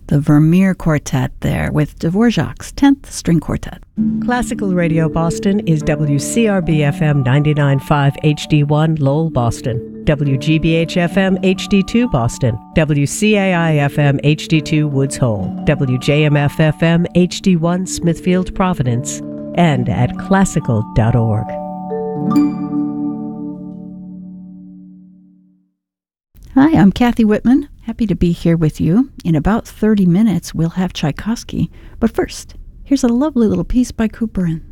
The Vermeer Quartet there with Dvorak's 10th String Quartet. Classical Radio Boston is WCRB-FM 99.5 HD1 Lowell, Boston. WGBH-FM HD2 Boston. WCAI-FM HD2 Woods Hole. WJMF-FM HD1 Smithfield, Providence. And at classical.org. Hi, I'm Kathy Whitman. Happy to be here with you. In about 30 minutes, we'll have Tchaikovsky. But first, here's a lovely little piece by Couperin.